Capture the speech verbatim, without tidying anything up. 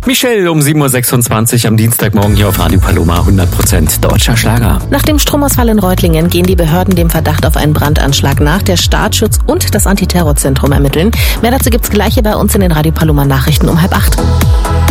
Michelle um sieben Uhr sechsundzwanzig am Dienstagmorgen hier auf Radio Paloma, hundert Prozent deutscher Schlager. Nach dem Stromausfall in Reutlingen gehen die Behörden dem Verdacht auf einen Brandanschlag nach. Der Staatsschutz und das Antiterrorzentrum ermitteln. Mehr dazu gibt's gleich hier bei uns in den Radio Paloma Nachrichten um halb acht.